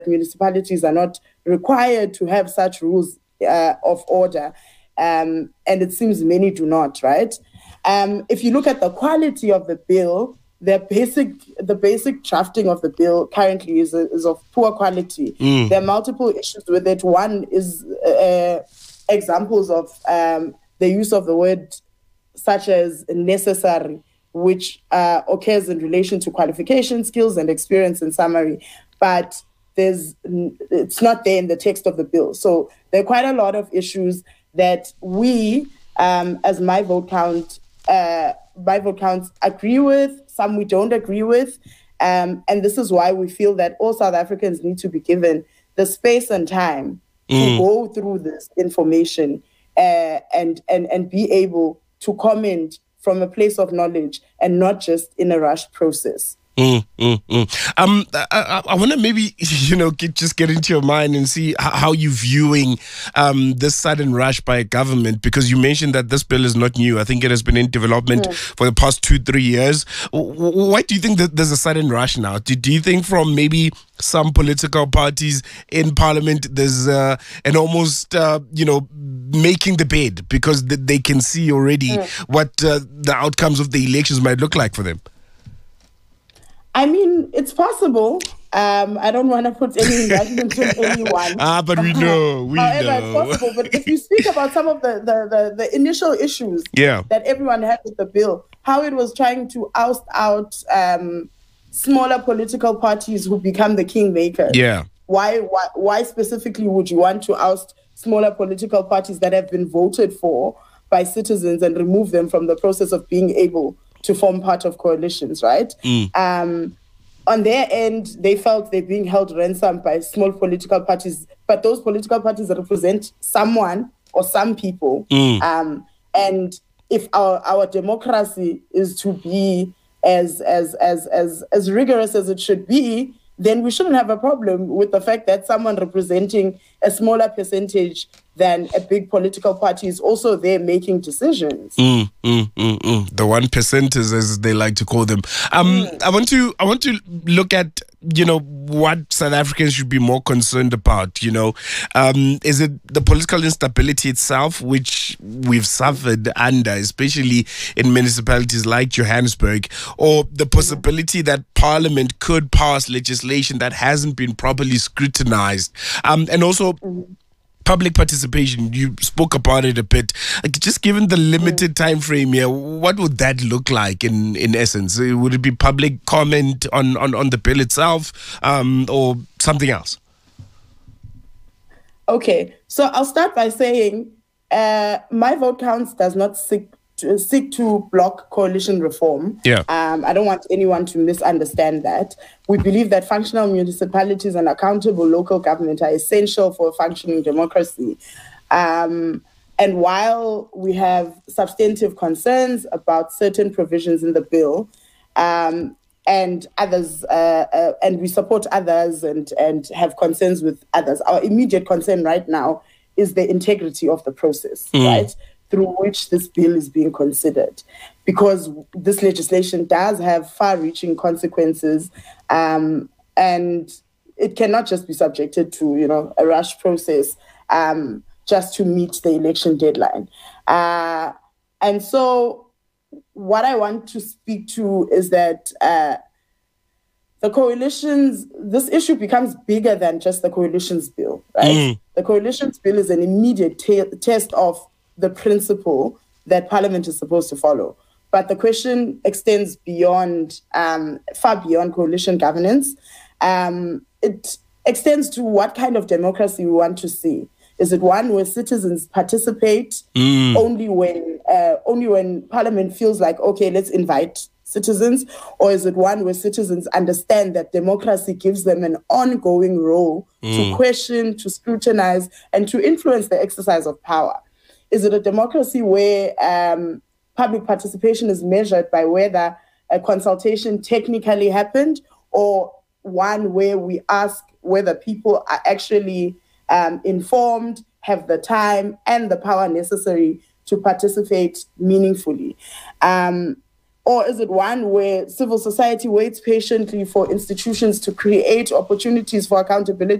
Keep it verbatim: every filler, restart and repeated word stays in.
municipalities are not required to have such rules uh, of order. Um, and it seems many do not, right? Um, if you look at the quality of the bill, the basic the basic drafting of the bill currently is, is of poor quality. Mm. There are multiple issues with it. One is uh, examples of um, the use of the word such as necessary, which uh, occurs in relation to qualification, skills, and experience in summary. But there's it's not there in the text of the bill. So there are quite a lot of issues that we, um, as My Vote Count, uh, My Vote Counts agree with, some we don't agree with. Um, and this is why we feel that all South Africans need to be given the space and time mm. to go through this information uh, and, and, and be able to comment from a place of knowledge and not just in a rushed process. Mm, mm, mm. Um, I, I, I want to maybe, you know, get, just get into your mind and see how, how you're viewing um, this sudden rush by government, because you mentioned that this bill is not new. I think it has been in development mm. for the past two, three years. Why do you think that there's a sudden rush now? Do, do you think from maybe some political parties in parliament, there's uh, an almost, uh, you know, making the bed because they can see already mm. what uh, the outcomes of the elections might look like for them? I mean, it's possible. Um, I don't want to put any indictment on anyone. Ah, but we know, we However, know. it's possible. But if you speak about some of the, the, the, the initial issues yeah. that everyone had with the bill, how it was trying to oust out um, smaller political parties who become the kingmakers. Yeah. Why, why, why specifically would you want to oust smaller political parties that have been voted for by citizens and remove them from the process of being able to form part of coalitions, right? Mm. Um, on their end, they felt they're being held ransom by small political parties, but those political parties represent someone or some people. Mm. Um, and if our, our democracy is to be as, as, as, as, as rigorous as it should be, then we shouldn't have a problem with the fact that someone representing a smaller percentage than a big political party is also there making decisions. Mm, mm, mm, mm. The one percenters, as they like to call them. Um, mm. I want to, I want to look at, you know, what South Africans should be more concerned about. You know, um, is it the political instability itself, which we've suffered under, especially in municipalities like Johannesburg, or the possibility that Parliament could pass legislation that hasn't been properly scrutinized, um, and also. Mm. Public participation, you spoke about it a bit. Like, just given the limited time frame here, what would that look like in, in essence? Would it be public comment on, on, on the bill itself, um, or something else? Okay, so I'll start by saying uh, My Vote Counts does not seek to, seek to block coalition reform. Yeah. Um, I don't want anyone to misunderstand that. We believe that functional municipalities and accountable local government are essential for a functioning democracy. Um, and while we have substantive concerns about certain provisions in the bill, um, and others, uh, uh, and we support others and, and have concerns with others, our immediate concern right now is the integrity of the process, mm. right? Through which this bill is being considered, because this legislation does have far-reaching consequences, um, and it cannot just be subjected to, you know, a rush process um, just to meet the election deadline. Uh, and so what I want to speak to is that uh, the coalitions, this issue becomes bigger than just the coalitions bill, right? Mm. The coalitions bill is an immediate te- test of the principle that Parliament is supposed to follow. But the question extends beyond, um, far beyond coalition governance. Um, it extends to what kind of democracy we want to see. Is it one where citizens participate mm. only when uh, only when Parliament feels like, okay, let's invite citizens? Or is it one where citizens understand that democracy gives them an ongoing role mm. to question, to scrutinize, and to influence the exercise of power? Is it a democracy where um, public participation is measured by whether a consultation technically happened, or one where we ask whether people are actually um, informed, have the time and the power necessary to participate meaningfully? Um, Or is it one where civil society waits patiently for institutions to create opportunities for accountability